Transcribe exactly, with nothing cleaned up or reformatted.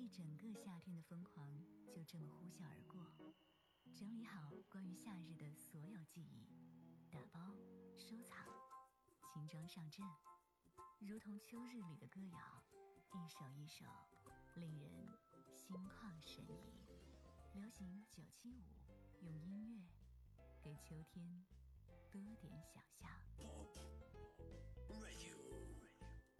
一整个夏天的疯狂就这么呼啸而过。整理好关于夏日的所有记忆，打包收藏，轻装上阵，如同秋日里的歌谣，一首一首令人心旷神怡。流行九七五，用音乐给秋天多点想象。 Pop Radio。